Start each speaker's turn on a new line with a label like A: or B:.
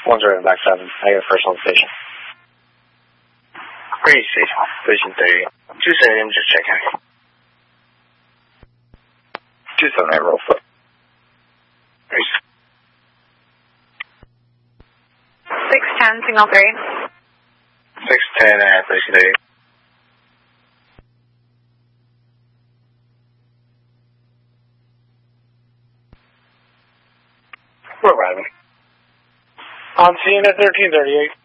A: One's right back 7. I got a first on station.
B: Great station. Station 30. 27, just checking.
A: 278, roll foot.
C: 610, signal 3.
B: 610 at station 30.
A: We're arriving.
D: On scene at 1338.